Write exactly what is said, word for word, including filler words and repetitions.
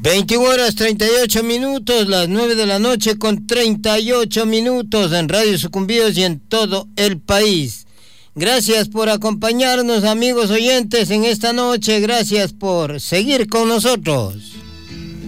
veintiuna horas treinta y ocho minutos, las nueve de la noche con treinta y ocho minutos en Radio Sucumbíos y en todo el país. Gracias por acompañarnos, amigos oyentes, en esta noche. Gracias por seguir con nosotros.